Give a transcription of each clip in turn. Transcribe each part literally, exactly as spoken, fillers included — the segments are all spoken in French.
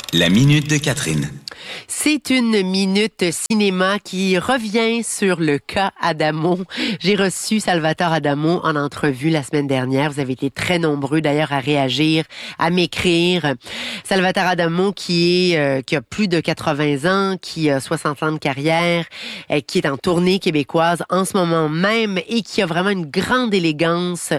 La minute de Catherine. C'est une minute cinéma qui revient sur le cas Adamo. J'ai reçu Salvatore Adamo en entrevue la semaine dernière. Vous avez été très nombreux d'ailleurs à réagir, à m'écrire. Salvatore Adamo qui est euh, qui a plus de quatre-vingts ans, qui a soixante ans de carrière, euh, qui est en tournée québécoise en ce moment même et qui a vraiment une grande élégance,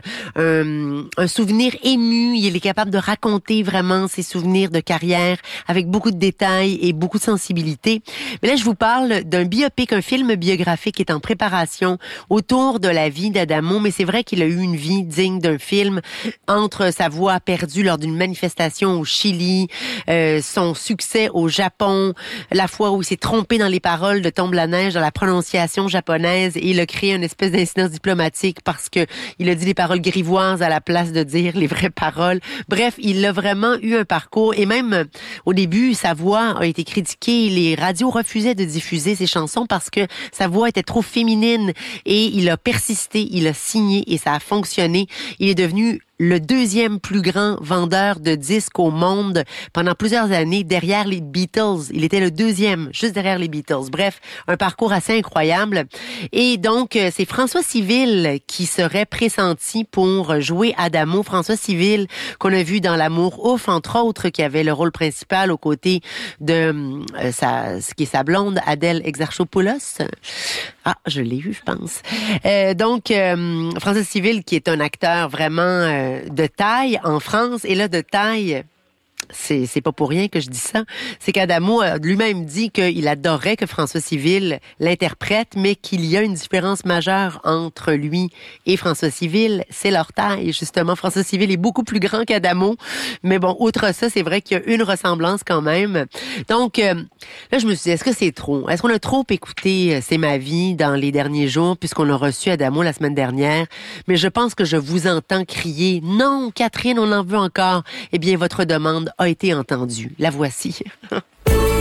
un, un souvenir ému. Il est capable de raconter vraiment ses souvenirs de carrière avec beaucoup de détails et beaucoup de sensibilité. Mais là, je vous parle d'un biopic, un film biographique qui est en préparation autour de la vie d'Adamo. Mais c'est vrai qu'il a eu une vie digne d'un film entre sa voix perdue lors d'une manifestation au Chili, euh, son succès au Japon, la fois où il s'est trompé dans les paroles de Tombe la neige, dans la prononciation japonaise, et il a créé une espèce d'incident diplomatique parce que il a dit les paroles grivoises à la place de dire les vraies paroles. Bref, il a vraiment eu un parcours, et même au début, sa voix a été critiquée. Les radios refusaient de diffuser ses chansons parce que sa voix était trop féminine, et il a persisté, il a signé et ça a fonctionné. Il est devenu le deuxième plus grand vendeur de disques au monde pendant plusieurs années, derrière les Beatles. Il était le deuxième, juste derrière les Beatles. Bref, un parcours assez incroyable. Et donc, c'est François Civil qui serait pressenti pour jouer Adamo. François Civil, qu'on a vu dans L'Amour ouf, entre autres, qui avait le rôle principal aux côtés de euh, sa, ce qui est sa blonde, Adèle Exarchopoulos. Ah, je l'ai eu, je pense. Euh, donc, euh, François Civil, qui est un acteur vraiment euh, de taille en France, et là, de taille... C'est, c'est pas pour rien que je dis ça. C'est qu'Adamo a lui-même dit qu'il adorait que François Civil l'interprète, mais qu'il y a une différence majeure entre lui et François Civil, c'est leur taille. Justement, François Civil est beaucoup plus grand qu'Adamo. Mais bon, outre ça, c'est vrai qu'il y a une ressemblance quand même. Donc, euh, là, je me suis dit, est-ce que c'est trop? Est-ce qu'on a trop écouté euh, C'est ma vie dans les derniers jours, puisqu'on a reçu Adamo la semaine dernière? Mais je pense que je vous entends crier, non, Catherine, on en veut encore. Eh bien, votre demande a été entendue. La voici.